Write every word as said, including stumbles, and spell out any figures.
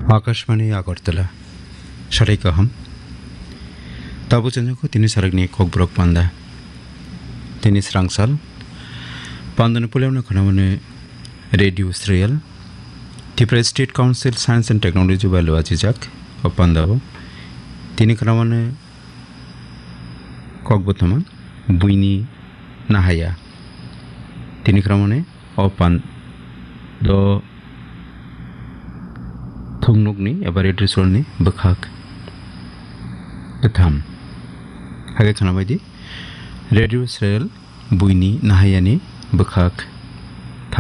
आकाशवाणी आगरतला सराइकाहम ताबो चंजको तिनी सरगनि कोकब्रक पान्दा तिनी स्रांगसाल पान्दन पुलेवना खनावने radio श्रेयल Tipra state council science and technology वालो आजिजाक ओ पान्दाओ तिनी खनावने कोकबोतमा बुइनी नाहाया तिनी खनावने ओ पान दो थुंगनुकनि एबा रेड्रिसलनि बखाक गथाम हागे खानाबायदि रेडियो श्रेयल बुइनी नाहायानि बखाक